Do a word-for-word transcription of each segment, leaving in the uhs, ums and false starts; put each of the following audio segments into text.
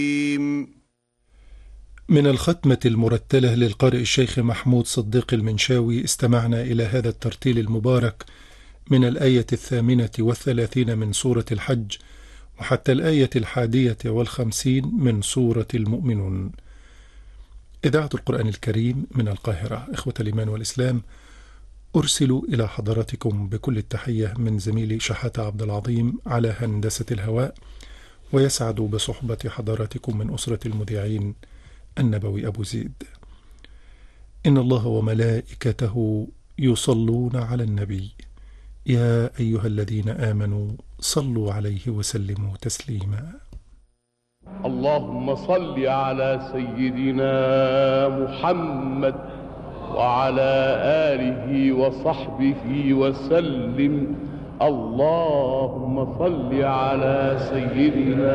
من الختمة المرتلة للقارئ الشيخ محمود صديق المنشاوي استمعنا إلى هذا الترتيل المبارك من الآية الثامنة والثلاثين من سورة الحج وحتى الآية الحادية والخمسين من سورة المؤمنون. إذاعة القرآن الكريم من القاهرة. إخوة الإيمان والإسلام، أرسل إلى حضراتكم بكل التحية من زميلي شحاتة عبد العظيم على هندسة الهواء، ويسعد بصحبة حضراتكم من أسرة المذيعين النبوي أبو زيد. إن الله وملائكته يصلون على النبي يا أيها الذين آمنوا صلوا عليه وسلموا تسليما. اللهم صل على سيدنا محمد وعلى آله وصحبه وسلم. اللهم صل على سيدنا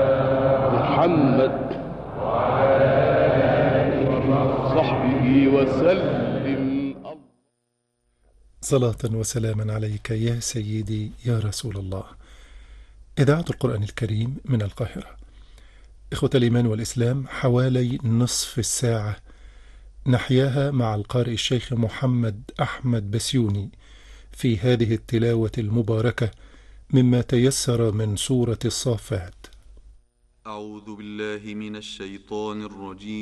محمد وعلى آله وصحبه وسلم. صلاة وسلاما عليك يا سيدي يا رسول الله. إذاعة القرآن الكريم من القاهرة. إخوة الإيمان والإسلام، حوالي نصف الساعة نحياها مع القارئ الشيخ محمد أحمد بسيوني في هذه التلاوة المباركة مما تيسر من سورة الصافات. أعوذ بالله من الشيطان الرجيم.